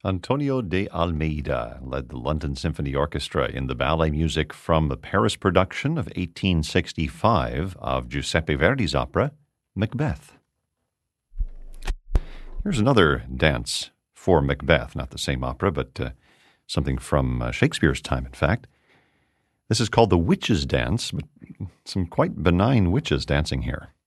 Antonio de Almeida led the London Symphony Orchestra in the ballet music from the Paris production of 1865 of Giuseppe Verdi's opera, Macbeth. Here's another dance for Macbeth, not the same opera, but something from Shakespeare's time, in fact. This is called the Witches' Dance, but some quite benign witches dancing here.